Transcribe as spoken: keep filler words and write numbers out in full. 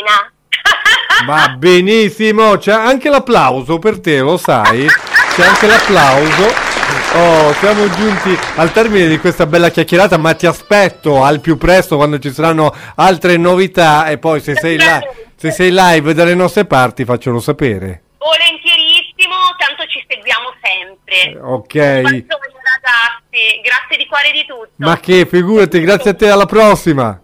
Serena. Va benissimo, c'è anche l'applauso per te, lo sai? C'è anche l'applauso. Oh, siamo giunti al termine di questa bella chiacchierata, ma ti aspetto al più presto quando ci saranno altre novità e poi se sei, la- se sei live dalle nostre parti faccelo sapere. Volentierissimo, tanto ci seguiamo sempre. Ok. Un bacione ragazzi, grazie di cuore di tutto. Ma che, figurati, grazie a te, alla prossima.